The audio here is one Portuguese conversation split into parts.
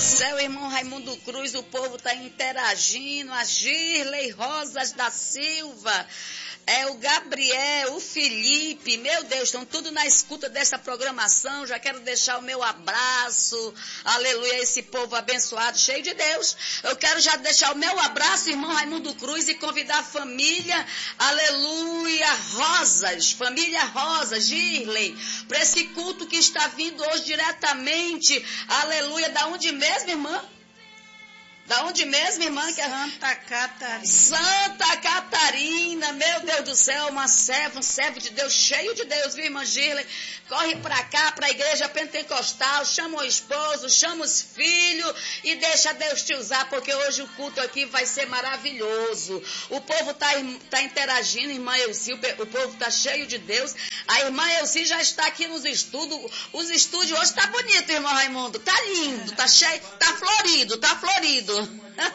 céu, irmão Raimundo Cruz, o povo está interagindo, a Girley Rosas da Silva, o Gabriel, o Felipe, meu Deus, estão tudo na escuta dessa programação. Já quero deixar o meu abraço, aleluia, esse povo abençoado, cheio de Deus. Eu quero já deixar o meu abraço, irmão Raimundo Cruz, e convidar a família, aleluia, Rosas, família Rosas, Girley, para esse culto que está vindo hoje diretamente, aleluia, da onde mesmo, irmã? Da onde mesmo, irmã? Santa Catarina. Santa Catarina, meu Deus do céu, um servo de Deus, cheio de Deus, viu, irmã Girley? Corre pra cá, pra igreja pentecostal, chama o esposo, chama os filhos e deixa Deus te usar, porque hoje o culto aqui vai ser maravilhoso. O povo tá interagindo, irmã Elci, o povo tá cheio de Deus. A irmã Elci já está aqui nos estúdios, os estúdios hoje tá bonito, irmão Raimundo, tá lindo, tá cheio, tá florido.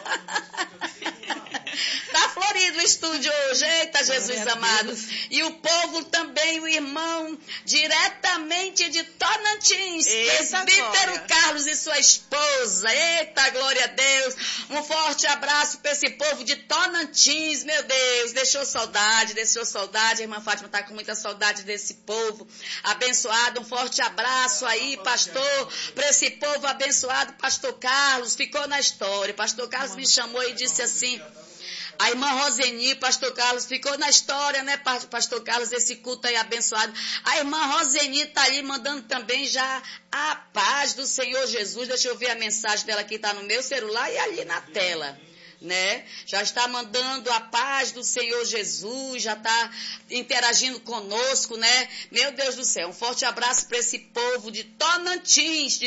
Tá florido o estúdio hoje, eita Jesus amado. E o povo também, o irmão, diretamente de Tonantins, presbítero Carlos e sua esposa, eita glória a Deus. Um forte abraço para esse povo de Tonantins, meu Deus, deixou saudade, a irmã Fátima tá com muita saudade desse povo abençoado. Um forte abraço aí, pastor, para esse povo abençoado. Pastor Carlos ficou na história, pastor Carlos me chamou e disse assim, a irmã Roseni, pastor Carlos, ficou na história, né, pastor Carlos, esse culto aí abençoado. A irmã Roseni tá ali mandando também já a paz do Senhor Jesus. Deixa eu ver a mensagem dela que tá no meu celular e ali na tela, né? Já está mandando a paz do Senhor Jesus, já está interagindo conosco, né? Meu Deus do céu, um forte abraço para esse povo de Tonantins.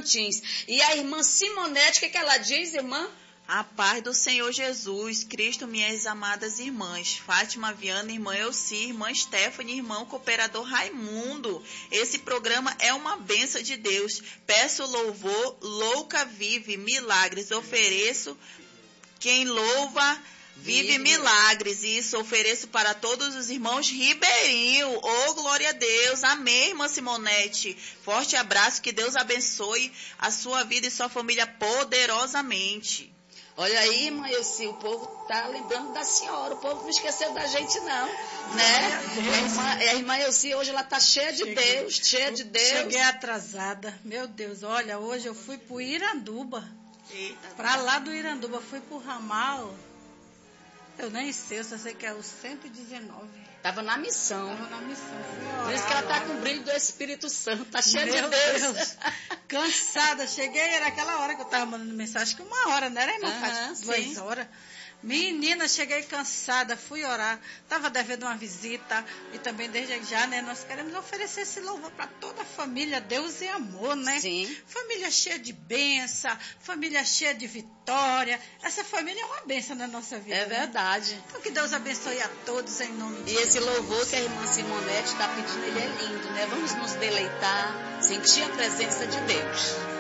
E a irmã Simonete, o que ela diz, irmã? A paz do Senhor Jesus, Cristo, minhas amadas irmãs, Fátima Viana, irmã Elci, irmã Stephanie, irmão cooperador Raimundo. Esse programa é uma bênção de Deus. Peço louvor, louca vive, milagres, ofereço. Quem louva, vive milagres. E isso ofereço para todos os irmãos ribeirinho. Oh, glória a Deus. Amém, irmã Simonete. Forte abraço, que Deus abençoe a sua vida e sua família poderosamente. Olha aí, irmã Elci, o povo tá lembrando da senhora, o povo não esqueceu da gente não, né? A irmã Elci hoje ela tá cheia de Deus. Cheguei atrasada, meu Deus, olha, hoje eu fui pro Iranduba, pra lá do Iranduba, fui pro ramal, eu nem sei, eu só sei que é o 119. Tava na missão. Por isso que ela tá com o brilho do Espírito Santo, tá cheia de Deus. Cansada, cheguei, era aquela hora que eu tava mandando mensagem, que 1 hora, não era, irmã? 2 horas. Menina, cheguei cansada, fui orar, estava devendo uma visita e também desde já, né, nós queremos oferecer esse louvor para toda a família, Deus e amor, né? Sim. Família cheia de bênção, família cheia de vitória, essa família é uma bênção na nossa vida. É verdade. Né? Então que Deus abençoe a todos em nome de Jesus. E esse louvor que a irmã Simonete está pedindo, ele é lindo, né? Vamos nos deleitar, sentir a presença de Deus.